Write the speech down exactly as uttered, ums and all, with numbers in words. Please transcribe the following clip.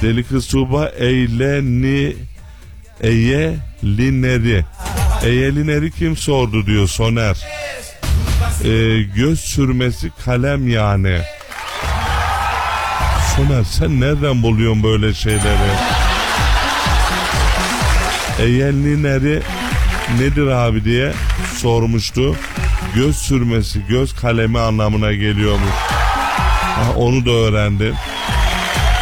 Deli kız Tuğba eyleni eyelineri. Eyelineri kim sordu diyor Soner. Ee, göz sürmesi kalem yani. Soner sen nereden buluyorsun böyle şeyleri? Eyelineri nedir abi diye sormuştu. Göz sürmesi, göz kalemi anlamına geliyormuş. Ha, onu da öğrendim.